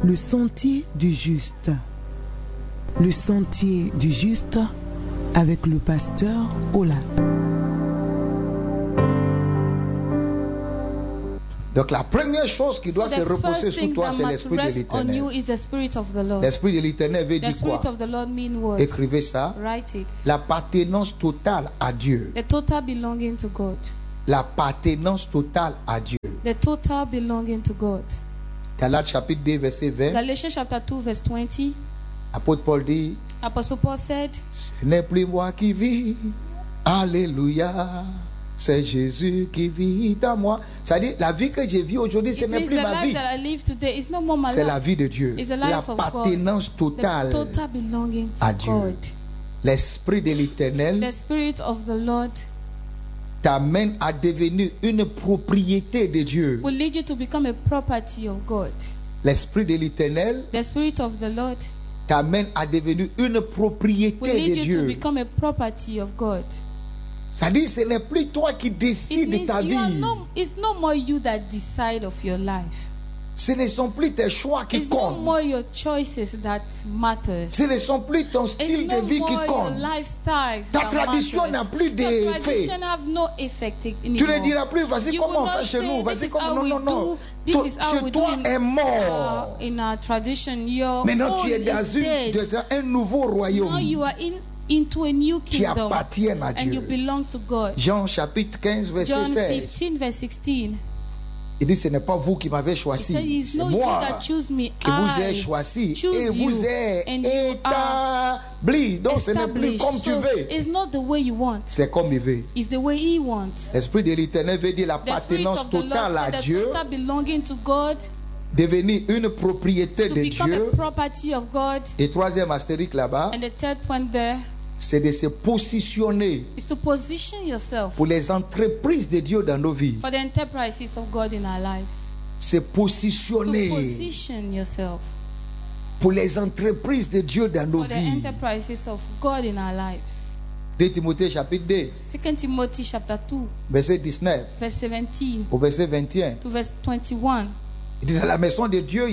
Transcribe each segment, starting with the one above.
Le sentier du juste. Le sentier du juste avec le pasteur Ola. Donc la première chose qui doit se reposer sur toi, c'est l'Esprit de l'Éternel. L'Esprit de l'Éternel veut dire quoi? Écrivez ça. L'appartenance totale à Dieu. The total belonging to God. L'appartenance totale à Dieu. The total belonging to God. Galates chapitre 2 verset 20. Galatians chapter 2 verse 20. Apôtre Paul dit, Apostle Paul said, ce n'est plus moi qui vis, alléluia, c'est Jésus qui vit en moi. C'est-à-dire, la vie que je vis aujourd'hui, ce n'est plus ma vie. C'est la vie de Dieu. L'appartenance totale à Dieu. L'Esprit de l'Éternel t'amène à devenir une propriété de Dieu. L'Esprit de l'Éternel t'amène à devenir une propriété de Dieu. C'est-à-dire, ce n'est plus toi qui décides de ta vie. It's no more you that decide of your life. Ce ne sont plus tes choix qui It's comptent. no more your choices that matters. Ce ne sont plus ton style de vie qui compte. Ta tradition n'a plus d'effet. Tu ne diras plus, voici comment on fait chez nous. Voici comment. Non. Chez toi est mort. Maintenant, tu es dans un nouveau royaume. Into a new qui kingdom, appartiennent à and you Dieu. belong to God. Jean chapitre 15 verset John 16. 15 verse 16. Il dit, ce n'est pas vous qui m'avez choisi, c'est moi qui vous ai choisi et vous ai établi. Donc ce n'est plus comme tu veux, it's not the way you want. c'est comme il veut. It's the way he wants. L'Esprit de l'Éternel veut dire l'appartenance totale à Dieu, total belonging to God, devenir une propriété to de become Dieu. a property of God. Et troisième astérique là-bas, And the third point there c'est de se positionner is to position yourself pour les entreprises de Dieu dans nos vies. for the enterprises of God in our lives. Se To positionner position yourself pour les entreprises de Dieu dans nos for the vies. enterprises of God in our lives. 2 Timothée chapitre 2, 2 Timothy chapter 2 verset 19 verse 17 au verset 21. to verse 21. Il dit, dans la maison de Dieu,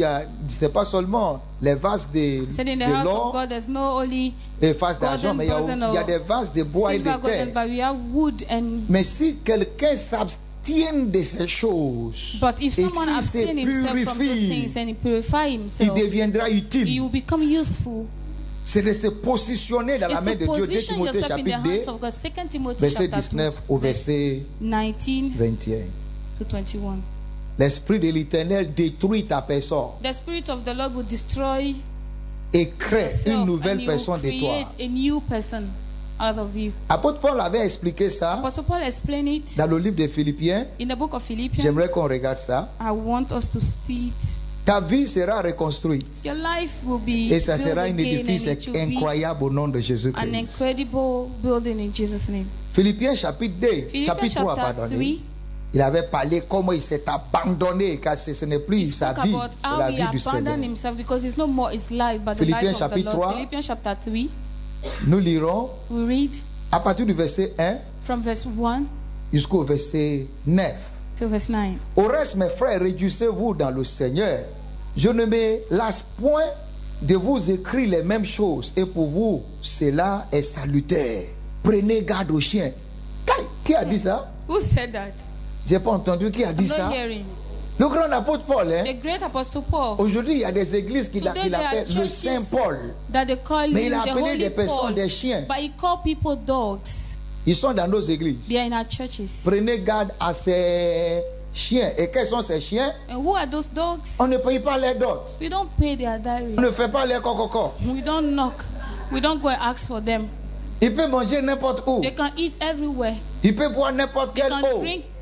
c'est pas seulement les vases Said in the house de of l'or God there's not only et vases d'argent, mais il y a des vases de bois et de silver, gold, terre. and but we have wood and. Mais si quelqu'un s'abstient de ces choses, But if et someone s'il se abstain himself from those purifie, things and he purify il himself, deviendra he utile. will become useful. C'est de se positionner dans la It's main to de Dieu. 2 position Timothée yourself in the chapitre 2, hands of God. 2 Timothy verset chapter 19 au 2, verset 19 21. to 21. L'Esprit de l'Éternel détruit ta personne The Spirit of the Lord will destroy et crée une yourself, nouvelle and he will personne de toi. create a new person out of you. Apôtre Paul avait expliqué ça Apostle Paul explained it dans le livre de Philippiens. in the book of Philippians. J'aimerais qu'on regarde ça. I want us to see it. Ta vie sera reconstruite Your life will be et ça built sera un again, édifice and it will be incroyable au nom de an Jésus-Christ. incredible building in Jesus' name. Philippiens chapitre 2, Philippians chapitre 3, chapter pardonnez. 3. Il avait parlé comment il s'est abandonné car ce n'est He plus sa spoke vie, about c'est how la he vie du abandoned Seigneur. himself because it's no more his life but the Philippiens life of the chapitre Lord. 3. Philippians chapter 3. Nous lirons We read à partir du verset 1 from verse 1 jusqu'au verset 9. to verse 9. Au reste, mes frères, réjouissez-vous dans le Seigneur. Je ne me lasse point de vous écrire les mêmes choses et pour vous, cela est salutaire. Prenez garde aux chiens. Qui a dit ça? Who said that? J'ai pas entendu qui a dit I'm ça. not hearing. Le grand apôtre Paul. Hein? The great apostle Paul. Aujourd'hui, il y a des églises qu'il Today there are appelle le churches Saint Paul. that they call Mais him il a the appelé Holy des personnes Paul, des chiens. but he called people dogs. Ils sont dans nos églises. They are in our churches. Prenez garde à ces chiens. Et quels sont ces chiens? And who are those dogs? On ne paye pas les dots. We don't pay their diary. On ne fait pas les cococo. We don't knock. We don't go and ask for them. Il peut manger n'importe où. They can eat everywhere. Il peut boire n'importe They quelle can eau. drink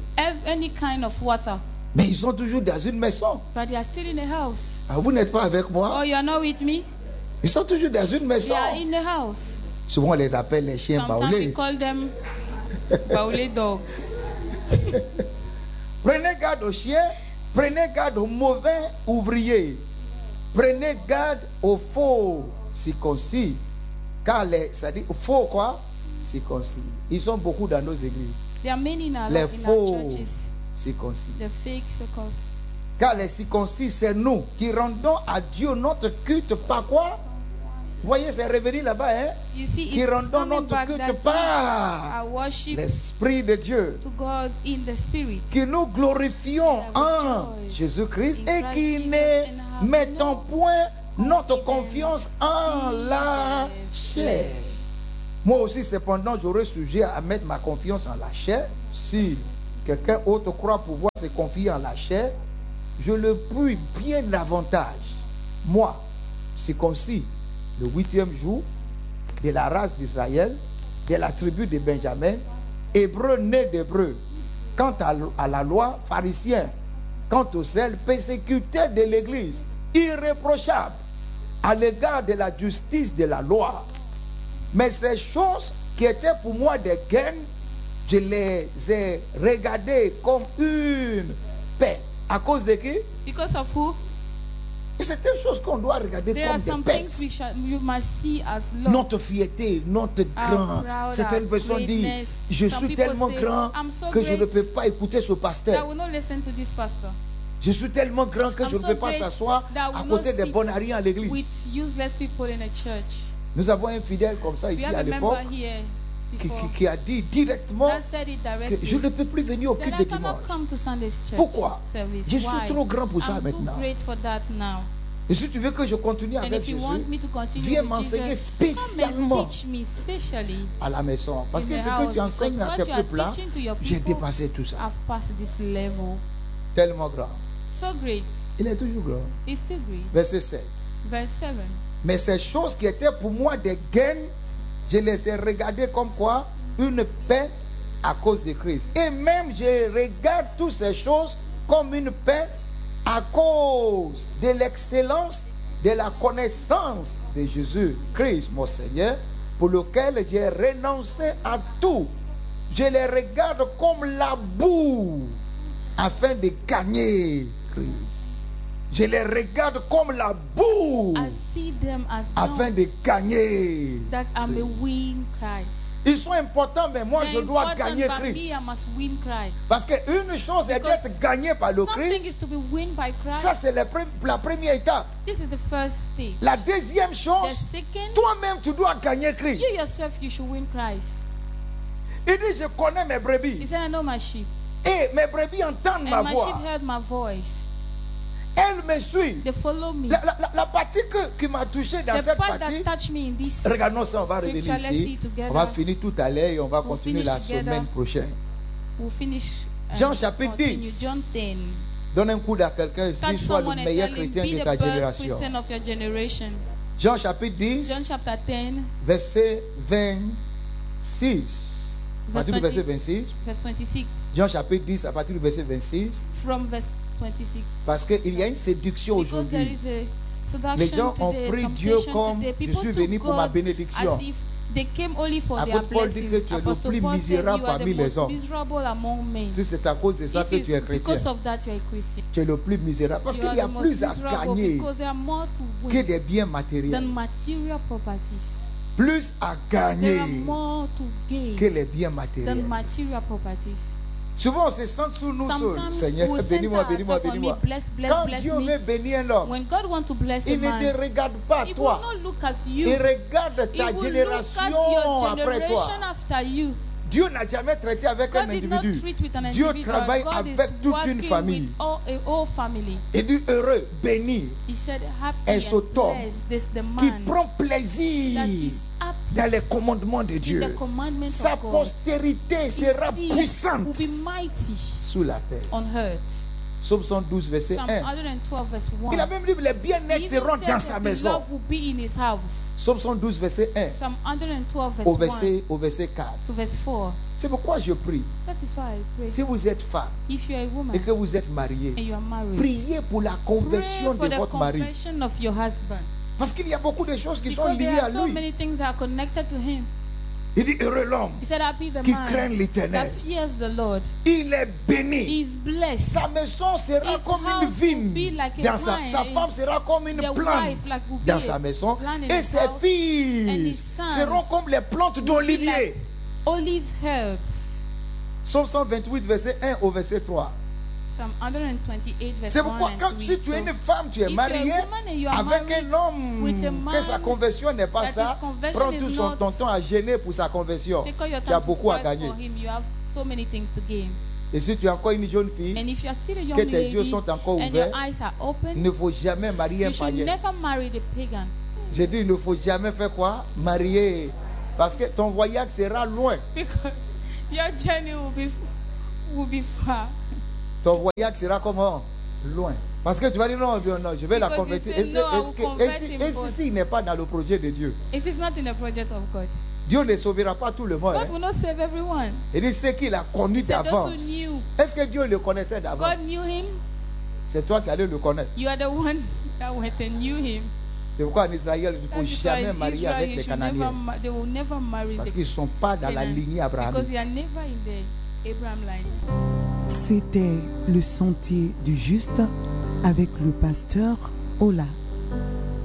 any kind of water. Mais ils sont toujours dans une maison. But they are still in the house. Ah, vous n'êtes pas avec moi. Oh, you are not with me? Ils sont toujours dans une They maison. are in the house. Souvent on les appelle les chiens Sometimes we baoulés. call them baoulé dogs. Prenez garde aux chiens. Prenez garde aux mauvais ouvriers. Prenez garde aux faux circoncis. Car ça dit faux quoi? Circoncis. Ils sont beaucoup dans nos églises. There are many in our Les in our faux churches. circoncis. The fake circles. Car les circoncis, c'est nous qui rendons à Dieu notre culte par quoi? Vous voyez, c'est revenu là-bas, hein? Qui rendons notre culte par l'Esprit de Dieu. Que nous glorifions en Jésus-Christ et qui ne mettons point notre confiance en la chair. Moi aussi, cependant, j'aurais sujet à mettre ma confiance en la chair. Si quelqu'un autre croit pouvoir se confier en la chair, je le puis bien davantage. Moi, circoncis, le 8e jour de la race d'Israël, de la tribu de Benjamin, hébreu né d'hébreu. Quant à la loi, pharisien. Quant au zèle, persécuteur de l'Église, irréprochable à l'égard de la justice de la loi. Mais ces choses qui étaient pour moi des gains, je les ai regardées comme une perte. À cause de qui? Because of who? Et c'est une chose qu'on doit regarder comme des pertes. Notre fierté, notre grand. Certaines personnes disent, je suis tellement grand que je ne peux pas écouter ce pasteur. Je suis tellement grand que je ne peux pas s'asseoir à côté des bonariens à l'église. Nous avons un fidèle comme ça ici à l'époque qui a dit directement que je ne peux plus venir au culte de dimanche. Pourquoi? Je suis trop grand pour ça maintenant. Et si tu veux que je continue avec Jésus, viens m'enseigner spécialement à la maison. Parce que ce que tu enseignes à tes peuples-là, j'ai dépassé tout ça. Tellement grand. Il est toujours grand. Verset 7. Mais ces choses qui étaient pour moi des gains, je les ai regardées comme quoi? Une perte à cause de Christ. Et même je regarde toutes ces choses comme une perte à cause de l'excellence de la connaissance de Jésus-Christ, mon Seigneur, pour lequel j'ai renoncé à tout. Je les regarde comme la boue afin de gagner Christ. Je les regarde comme la boue afin de gagner Christ. Ils sont importants, mais moi je dois gagner Christ. Parce qu'une chose est d'être gagné par le Christ. Ça c'est la première étape. La deuxième chose, toi-même tu dois gagner Christ. Il dit, je connais mes brebis. Et mes brebis entendent ma voix. Elle me suit. La partie qui m'a touché dans cette partie, regardons ça, on va revenir ici. On va finir tout à l'heure et on va continuer la semaine prochaine. Jean chapitre 10. Donne un coup à quelqu'un, dis sois le meilleur chrétien de ta génération. Jean chapitre 10, verset 26. À partir du verset 26. Jean chapitre 10, à partir du verset 26. Parce qu'il y a une séduction aujourd'hui. Les gens ont pris Dieu comme je suis venu pour ma bénédiction. Apôtre Paul dit que tu es le plus misérable parmi les hommes. Si c'est à cause de ça que tu es chrétien, tu es le plus misérable. Parce qu'il y a plus à gagner que des biens matériels. Plus à gagner que les biens matériels. Souvent on se sent sous nous seuls. Seigneur, bénis-moi, bénis-moi, bénis-moi. Quand Dieu veut bénir un homme, il ne te regarde pas toi. Il regarde ta génération après toi. Dieu n'a jamais traité avec un individu. Dieu travaille avec toute une famille. Il dit heureux, béni est cet homme qui prend plaisir dans les commandements de Dieu. Sa postérité sera puissante sous la terre. Psaume 112, verset 1. Il a même dit les bien-être seront dans sa maison. Psaume 112, verset 1. Au verset 4. C'est pourquoi je prie. Si vous êtes femme et que vous êtes marié, priez pour la conversion de votre mari. Parce qu'il y a beaucoup de choses qui sont liées à lui. Il dit heureux l'homme qui craint l'Éternel. Il est béni. Sa maison sera comme une vigne. Sa femme sera comme une plante dans sa maison. Et ses filles seront comme les plantes d'olivier. Psaume 128, verset 1 au verset 3. Psalm 128 verse C'est pourquoi 1 quand and 3. si tu es une femme, tu es mariée avec un homme que sa conversion n'est pas ça, prends tout ton temps à gêner pour sa conversion. Tu as beaucoup à gagner. Et si tu es encore une jeune fille, que tes yeux sont encore ouverts, il ne faut jamais marier un païen. J'ai dit, il ne faut jamais faire quoi? Marier. Parce que ton voyage sera loin. Because your journey will be far. Ton voyage sera comment? Loin. Parce que tu vas dire non, je vais la convertir. Et si il n'est pas dans le projet de Dieu? If it's not in the project of God, Dieu ne sauvera pas tout le monde. God will not save everyone. Il dit ce qu'il a connu d'avance. Est-ce que Dieu le connaissait d'avance? God knew him. C'est toi qui allais le connaître. You are the one that went and knew him. C'est pourquoi en Israël, il ne faut jamais marier avec les Cananéens. Parce qu'ils ne sont pas dans la lignée abrahamique. C'était le sentier du juste avec le pasteur Ola.